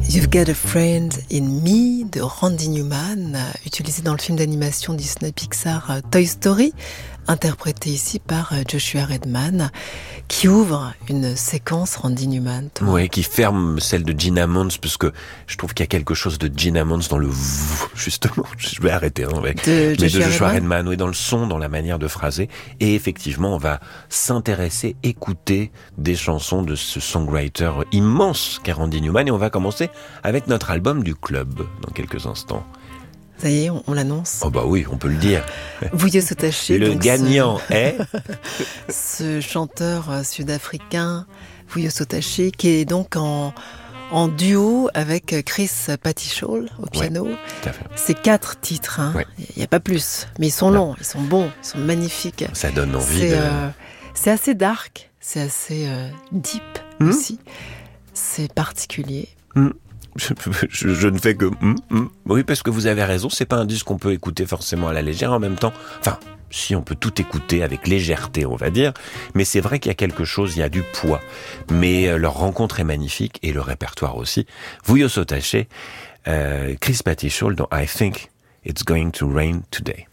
You've Got a Friend in Me de Randy Newman, utilisé dans le film d'animation Disney Pixar Toy Story, interprété ici par Joshua Redman, qui ouvre une séquence Randy Newman. Oui, qui ferme celle de Gina Mons, parce que je trouve qu'il y a quelque chose de Gina Mons dans le justement, je vais arrêter, mais de Joshua Redman, oui, dans le son, dans la manière de phraser. Et effectivement, on va s'intéresser, écouter des chansons de ce songwriter immense qu'est Randy Newman, et on va commencer avec notre album du club dans quelques instants. Ça y est, on l'annonce. Oh bah oui, on peut le dire. Vuyo Sotashe. Et le gagnant est ce chanteur sud-africain, Vuyo Sotashe, qui est donc en duo avec Chris Pattichol au piano. Ouais, tout à fait. C'est 4 titres, hein. Ouais. Il n'y a pas plus. Mais ils sont longs, ils sont bons, ils sont magnifiques. Ça donne envie c'est assez dark, c'est assez deep aussi. C'est particulier. Je ne fais que oui, parce que vous avez raison, c'est pas un disque qu'on peut écouter forcément à la légère. En même temps, enfin, si on peut tout écouter avec légèreté, on va dire, mais c'est vrai qu'il y a quelque chose, il y a du poids. Mais leur rencontre est magnifique et le répertoire aussi. Vuyo Sotashe, Chris Pattichol dans I Think It's Going to Rain Today.